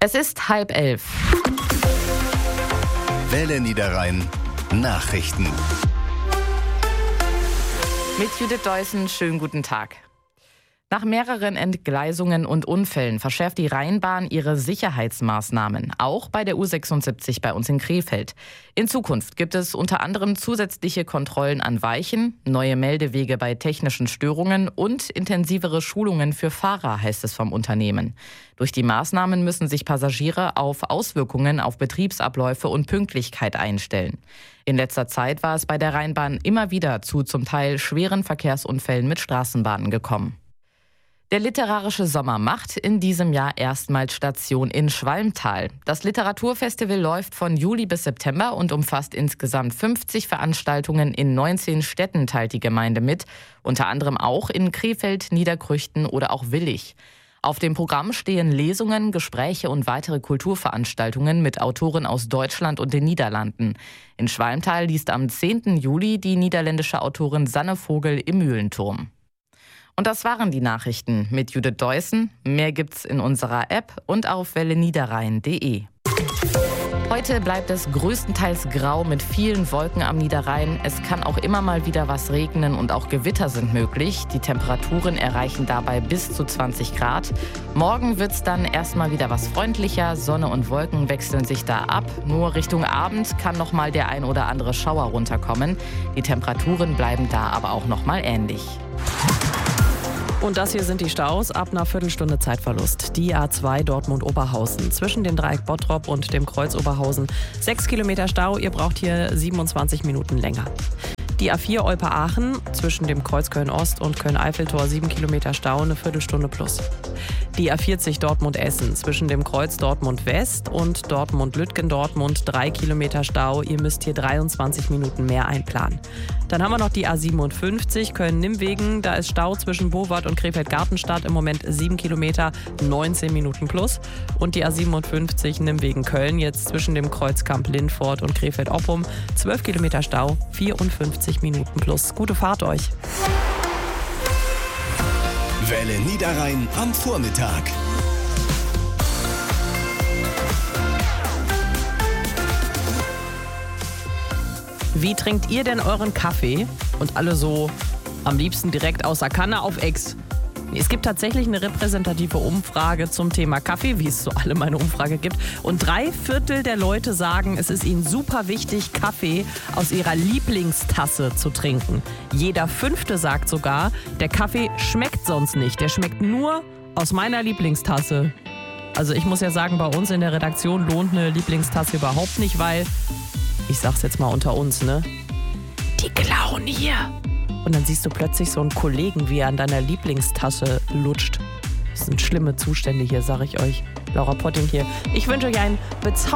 Es ist 10:30. Welle Niederrhein Nachrichten. Mit Judith Deussen, schönen guten Tag. Nach mehreren Entgleisungen und Unfällen verschärft die Rheinbahn ihre Sicherheitsmaßnahmen, auch bei der U76 bei uns in Krefeld. In Zukunft gibt es unter anderem zusätzliche Kontrollen an Weichen, neue Meldewege bei technischen Störungen und intensivere Schulungen für Fahrer, heißt es vom Unternehmen. Durch die Maßnahmen müssen sich Passagiere auf Auswirkungen auf Betriebsabläufe und Pünktlichkeit einstellen. In letzter Zeit war es bei der Rheinbahn immer wieder zu zum Teil schweren Verkehrsunfällen mit Straßenbahnen gekommen. Der literarische Sommer macht in diesem Jahr erstmals Station in Schwalmtal. Das Literaturfestival läuft von Juli bis September und umfasst insgesamt 50 Veranstaltungen in 19 Städten, teilt die Gemeinde mit, unter anderem auch in Krefeld, Niederkrüchten oder auch Willich. Auf dem Programm stehen Lesungen, Gespräche und weitere Kulturveranstaltungen mit Autoren aus Deutschland und den Niederlanden. In Schwalmtal liest am 10. Juli die niederländische Autorin Sanne Vogel im Mühlenturm. Und das waren die Nachrichten mit Judith Deussen. Mehr gibt's in unserer App und auf welleniederrhein.de. Heute bleibt es größtenteils grau mit vielen Wolken am Niederrhein. Es kann auch immer mal wieder was regnen und auch Gewitter sind möglich. Die Temperaturen erreichen dabei bis zu 20 Grad. Morgen wird's dann erstmal wieder was freundlicher. Sonne und Wolken wechseln sich da ab. Nur Richtung Abend kann noch mal der ein oder andere Schauer runterkommen. Die Temperaturen bleiben da aber auch noch mal ähnlich. Und das hier sind die Staus ab einer Viertelstunde Zeitverlust. Die A2 Dortmund-Oberhausen zwischen dem Dreieck Bottrop und dem Kreuz Oberhausen. 6 Kilometer Stau, ihr braucht hier 27 Minuten länger. Die A4 Olpe-Aachen zwischen dem Kreuz Köln-Ost und Köln-Eiffeltor 7 Kilometer Stau, eine Viertelstunde plus. Die A40 Dortmund-Essen zwischen dem Kreuz Dortmund-West und Dortmund-Lütgendortmund 3 Kilometer Stau. Ihr müsst hier 23 Minuten mehr einplanen. Dann haben wir noch die A57 Köln-Nimwegen. Da ist Stau zwischen Bowart und Krefeld-Gartenstadt im Moment 7 Kilometer, 19 Minuten plus. Und die A57 Nimwegen-Köln jetzt zwischen dem Kreuz Kamp-Lindfort und Krefeld-Oppum 12 Kilometer Stau, 54 Minuten plus. Gute Fahrt euch. Welle Niederrhein am Vormittag. Wie trinkt ihr denn euren Kaffee? Und alle so am liebsten direkt aus der Kanne auf Ex. Es gibt tatsächlich eine repräsentative Umfrage zum Thema Kaffee, wie es so alle meine Umfrage gibt. Und 3/4 der Leute sagen, es ist ihnen super wichtig, Kaffee aus ihrer Lieblingstasse zu trinken. Jeder 5. sagt sogar, der Kaffee schmeckt sonst nicht. Der schmeckt nur aus meiner Lieblingstasse. Also ich muss ja sagen, bei uns in der Redaktion lohnt eine Lieblingstasse überhaupt nicht, weil, ich sag's jetzt mal unter uns, ne? Die klauen hier. Und dann siehst du plötzlich so einen Kollegen, wie er an deiner Lieblingstasse lutscht. Das sind schlimme Zustände hier, sag ich euch. Laura Potting hier. Ich wünsche euch einen